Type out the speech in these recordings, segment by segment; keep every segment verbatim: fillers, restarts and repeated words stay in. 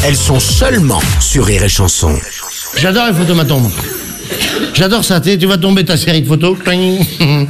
elles sont seulement sur Rire et Chanson. J'adore les photomatons. J'adore ça, tu sais, tu vas tomber ta série de photos. Il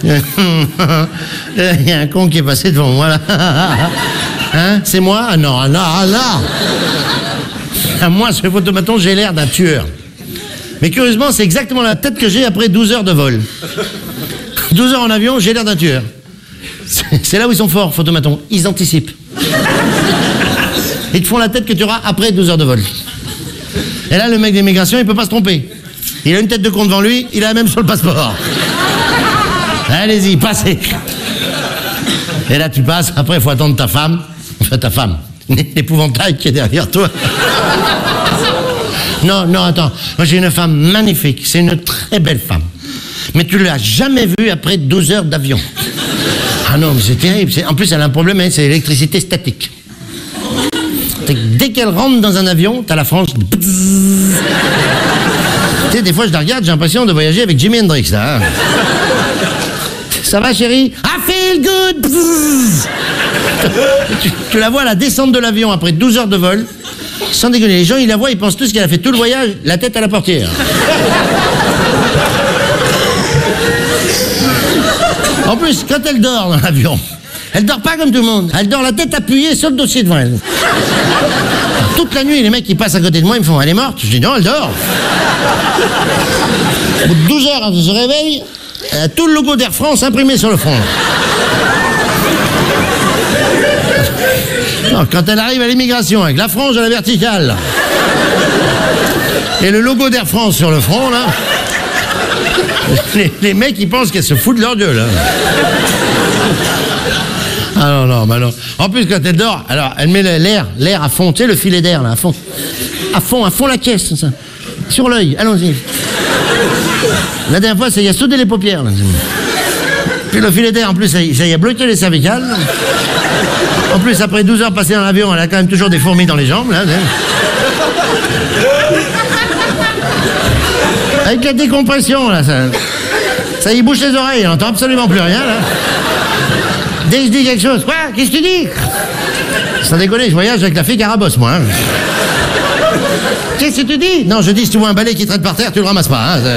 y a un con qui est passé devant moi là. Hein, c'est moi? Ah non, ah non, ah non. À moi, ce photomaton, j'ai l'air d'un tueur. Mais curieusement, c'est exactement la tête que j'ai après douze heures de vol. douze heures en avion, j'ai l'air d'un tueur. C'est là où ils sont forts, photomatons. Ils anticipent. Ils te font la tête que tu auras après douze heures de vol. Et là, le mec d'immigration, il peut pas se tromper. Il a une tête de con devant lui, il a la même sur le passeport. Allez-y, passez. Et là, tu passes, après, il faut attendre ta femme. Enfin, ta femme. L'épouvantail qui est derrière toi. Non, non, attends. Moi, j'ai une femme magnifique. C'est une très belle femme. Mais tu l'as jamais vue après douze heures d'avion. Ah non, mais c'est terrible. En plus, elle a un problème, hein, c'est l'électricité statique. Dès qu'elle rentre dans un avion, t'as la France. Tu sais, des fois, je la regarde, j'ai l'impression de voyager avec Jimi Hendrix, là. Hein. Ça va, chérie? I feel good. tu, tu la vois à la descente de l'avion après douze heures de vol. Sans déconner, les gens, ils la voient, ils pensent tous qu'elle a fait tout le voyage, la tête à la portière. En plus, quand elle dort dans l'avion, elle dort pas comme tout le monde. Elle dort la tête appuyée sur le dossier devant elle. Toute la nuit, les mecs qui passent à côté de moi, ils me font « Elle est morte ?» Je dis « Non, elle dort. » Au bout de douze heures, quand elle se réveille, elle a tout le logo d'Air France imprimé sur le front. Non, quand elle arrive à l'immigration, avec la frange à la verticale, et le logo d'Air France sur le front, là, les, les mecs, ils pensent qu'elle se fout de leur gueule. Hein. Ah non, non, bah non. En plus, quand elle dort, alors, elle met l'air, l'air à fond, tu sais, le filet d'air, là, à fond. À fond, à fond la caisse, ça. Sur l'œil, allons-y. La dernière fois, ça y a soudé les paupières, là. Puis le filet d'air, en plus, ça y, ça y a bloqué les cervicales. En plus, après douze heures passées dans l'avion, elle a quand même toujours des fourmis dans les jambes, là. Avec la décompression, là, ça, ça y bouche les oreilles, elle n'entend absolument plus rien, là. Dès que je dis quelque chose, quoi? Qu'est-ce que tu dis? Sans déconner, je voyage avec la fille Carabosse, moi. Hein. Qu'est-ce que tu dis? Non, je dis, si tu vois un balai qui traîne par terre, tu le ramasses pas. Hein,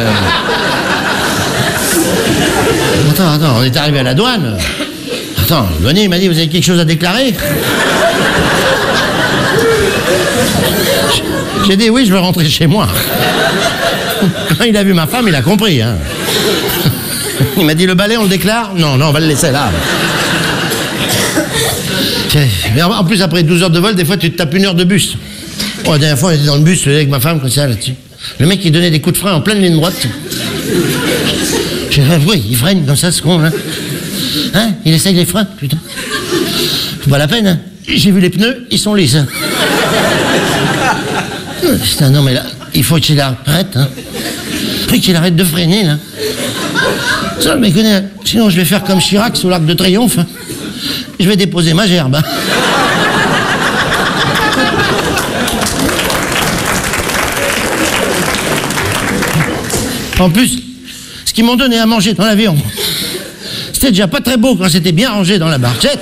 attends, attends, on est arrivé à la douane. Attends, le douanier, il m'a dit, vous avez quelque chose à déclarer? J'ai dit, oui, je veux rentrer chez moi. Quand il a vu ma femme, il a compris. Hein. Il m'a dit, le balai, on le déclare? Non, non, on va le laisser là. Mais en plus, après douze heures de vol, des fois, tu te tapes une heure de bus. Oh, la dernière fois, on était dans le bus avec ma femme, comme ça, là-dessus. Le mec, il donnait des coups de frein en pleine ligne droite. J'ai dit, oui, il freine comme ça, ce con, là. Hein? Il essaye les freins, putain. C'est pas la peine, hein. J'ai vu les pneus, ils sont lisses. Hein. Putain, non, mais là, il faut qu'il arrête, hein. Il faut qu'il arrête de freiner, là. Ça, mais connais, sinon, je vais faire comme Chirac sous l'Arc de Triomphe. Hein. Je vais déposer ma gerbe. Hein. En plus, ce qu'ils m'ont donné à manger dans l'avion, c'était déjà pas très beau quand c'était bien rangé dans la barquette.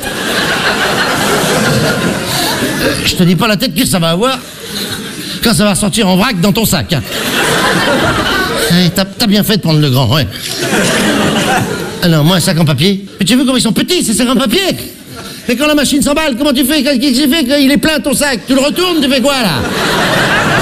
Euh, je te dis pas la tête que ça va avoir quand ça va sortir en vrac dans ton sac. Hein. T'as, t'as bien fait de prendre le grand, ouais. Ah non, moi, un sac en papier. Mais tu as vu comment ils sont petits, ces sacs en papier? Mais quand la machine s'emballe, comment tu fais? Qu'est-ce que tu fais quand il est plein ton sac? Tu le retournes, tu fais quoi, là?